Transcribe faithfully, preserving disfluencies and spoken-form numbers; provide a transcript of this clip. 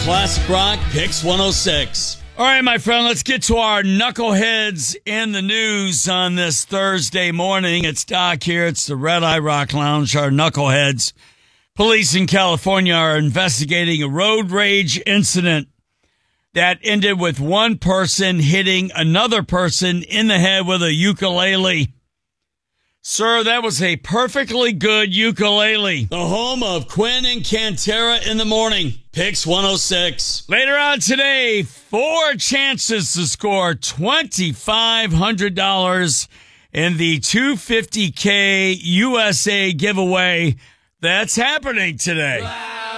Classic Rock Picks one oh six. All right, my friend, let's get to our knuckleheads in the news on this Thursday morning. It's Doc here. It's the Red Eye Rock Lounge, our knuckleheads. Police in California are investigating a road rage incident that ended with one person hitting another person in the head with a ukulele. Sir, that was a perfectly good ukulele. The home of Quinn and Cantera in the morning. Picks one oh six. Later on today, four chances to score twenty-five hundred dollars in the two hundred fifty K U S A giveaway. That's happening today. Wow.